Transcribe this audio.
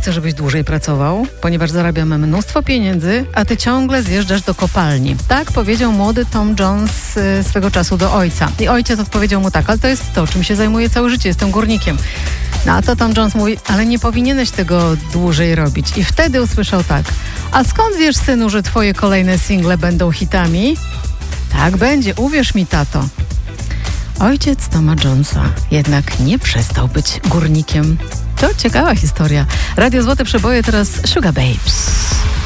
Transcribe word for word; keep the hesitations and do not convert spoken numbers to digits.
chcę, żebyś dłużej pracował, ponieważ zarabiamy mnóstwo pieniędzy, a ty ciągle zjeżdżasz do kopalni. Tak powiedział młody Tom Jones y, swego czasu do ojca. I ojciec odpowiedział mu tak, ale to jest to, czym się zajmuję całe życie, jestem górnikiem. No a to Tom Jones mówi, ale nie powinieneś tego dłużej robić. I wtedy usłyszał tak, a skąd wiesz, synu, że twoje kolejne single będą hitami? Tak będzie, uwierz mi, tato. Ojciec Toma Jonesa jednak nie przestał być górnikiem. To ciekawa historia. Radio Złote Przeboje, teraz Sugababes.